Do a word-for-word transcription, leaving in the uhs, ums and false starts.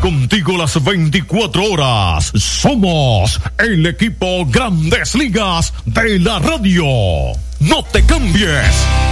contigo las veinticuatro horas. Somos el equipo Grandes Ligas de la radio. No te cambies.